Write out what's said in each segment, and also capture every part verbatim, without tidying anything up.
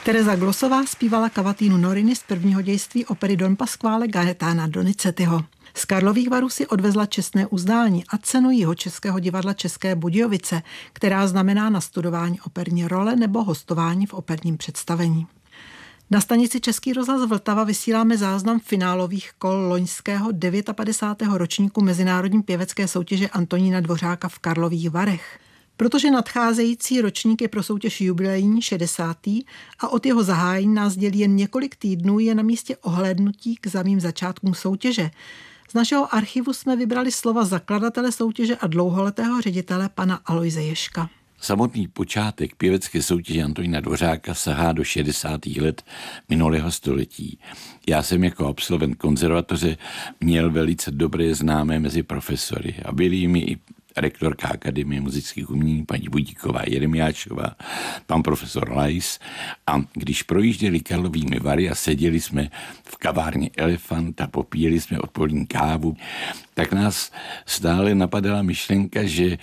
Teresa Glossová zpívala kavatínu Noriny z prvního dějství opery Don Pasquale Gaetana Donizettiho. Z Karlových Varů si odvezla čestné uznání a cenu Jihočeského divadla České Budějovice, která znamená nastudování operní role nebo hostování v operním představení. Na stanici Český rozhlas Vltava vysíláme záznam finálových kol loňského padesátého devátého ročníku mezinárodní pěvecké soutěže Antonína Dvořáka v Karlových Varech. Protože nadcházející ročník je pro soutěž jubilejní šedesátý a od jeho zahájení nás dělí jen několik týdnů, je na místě ohlédnutí k samým začátkům soutěže. Z našeho archivu jsme vybrali slova zakladatele soutěže a dlouholetého ředitele pana Alojze Ježka. Samotný počátek pěvecké soutěže Antonína Dvořáka sahá do šedesátých let minulého století. Já jsem jako absolvent konzervatoře měl velice dobré známé mezi profesory a byli jimi i rektorka Akademie muzických umění paní Budíková Jeremiáčová, pan profesor Lajs, a když projížděli Karlovými Vary a seděli jsme v kavárně Elefant a popíjeli jsme odpolední kávu, tak nás stále napadala myšlenka, že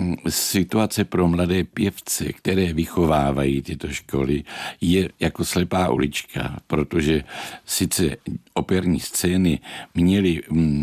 situace pro mladé pěvce, které vychovávají tyto školy, je jako slepá ulička, protože sice operní scény měly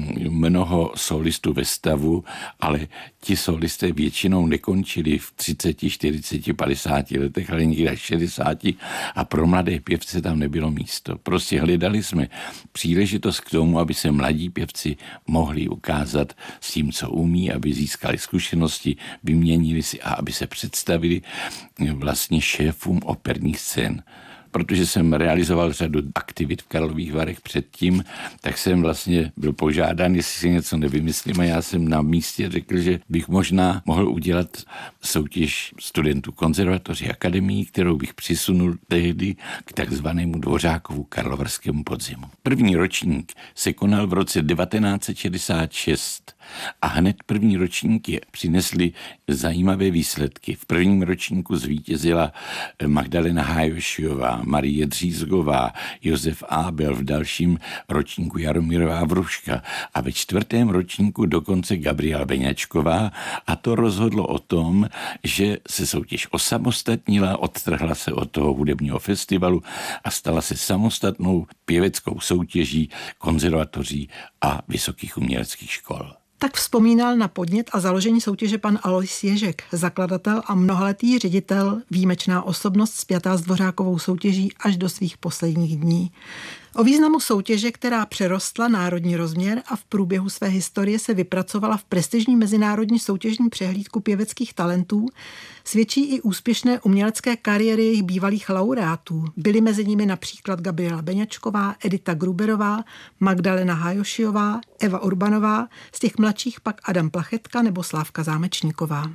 mnoho solistů ve stavu, ale ti solisté většinou nekončili v třiceti, čtyřiceti, padesáti letech, ale někdy až šedesáti a pro mladé pěvce tam nebylo místo. Prostě hledali jsme příležitost k tomu, aby se mladí pěvci mohli ukázat s tím, co umí, aby získali zkušenosti, vyměnili si a aby se představili vlastně šéfům operních scén. Protože jsem realizoval řadu aktivit v Karlových Varech předtím, tak jsem vlastně byl požádán, jestli si něco nevymyslím, a já jsem na místě řekl, že bych možná mohl udělat soutěž studentů konzervatoří akademií, kterou bych přisunul tehdy k takzvanému Dvořákovu karlovarskému podzimu. První ročník se konal v roce devatenáct set šedesát šest a hned první ročníky přinesly zajímavé výsledky. V prvním ročníku zvítězila Magdalena Hájošiová, Marie Dřízgová, Josef Ábel, v dalším ročníku Jaromírová Vruška a ve čtvrtém ročníku dokonce Gabriela Beňačková, a to rozhodlo o tom, že se soutěž osamostatnila, odtrhla se od toho hudebního festivalu a stala se samostatnou pěveckou soutěží konzervatoří a vysokých uměleckých škol. Tak vzpomínal na podnět a založení soutěže pan Alojz Ježek, zakladatel a mnohaletý ředitel, výjimečná osobnost spjatá s Dvořákovou soutěží až do svých posledních dní. O významu soutěže, která přerostla národní rozměr a v průběhu své historie se vypracovala v prestižní mezinárodní soutěžní přehlídku pěveckých talentů, svědčí i úspěšné umělecké kariéry jejich bývalých laureátů. Byly mezi nimi například Gabriela Beňačková, Edita Gruberová, Magdalena Hájošiová, Eva Urbanová, z těch mladších pak Adam Plachetka nebo Slávka Zámečníková.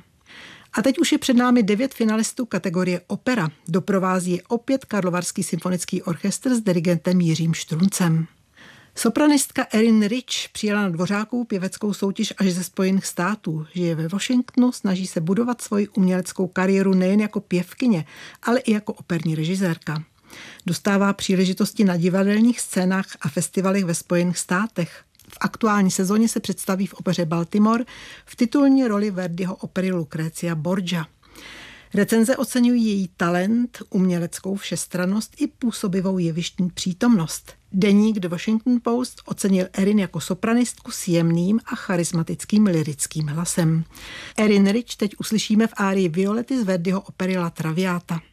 A teď už je před námi devět finalistů kategorie opera. Doprovází je opět Karlovarský symfonický orchestr s dirigentem Jiřím Štruncem. Sopranistka Erin Rich přijela na Dvořákovu pěveckou soutěž až ze Spojených států. Žije ve Washingtonu, snaží se budovat svoji uměleckou kariéru nejen jako pěvkyně, ale i jako operní režisérka. Dostává příležitosti na divadelních scénách a festivalech ve Spojených státech. V aktuální sezóně se představí v opeře Baltimore v titulní roli Verdiho opery Lucrezia Borgia. Recenze oceňují její talent, uměleckou všestrannost i působivou jevištní přítomnost. Deník The Washington Post ocenil Erin jako sopranistku s jemným a charismatickým lyrickým hlasem. Erin Rich teď uslyšíme v árii Violety z Verdiho opery La Traviata.